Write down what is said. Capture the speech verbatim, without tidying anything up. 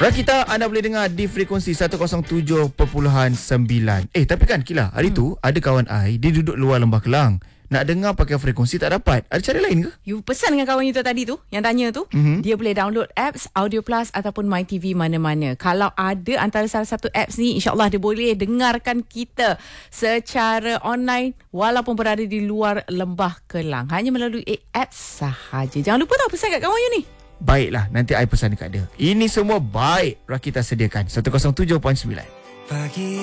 Rakita, anda boleh dengar di frekuensi seratus tujuh perpuluhan sembilan. Eh, tapi kan Kila, hari hmm. tu ada kawan I, dia duduk luar Lembah Kelang. Nak dengar pakai frekuensi tak dapat. Ada cara lain ke? You pesan dengan kawan you tu tadi tu, yang tanya tu, mm-hmm. dia boleh download apps Audio Plus ataupun MyTV mana-mana. Kalau ada antara salah satu apps ni, insyaAllah dia boleh dengarkan kita secara online walaupun berada di luar Lembah Kelang. Hanya melalui apps sahaja. Jangan lupa tau pesan kat kawan you ni. Baiklah, nanti I pesan dekat dia. Ini semua baik Rakita sediakan seratus tujuh perpuluhan sembilan. Pagi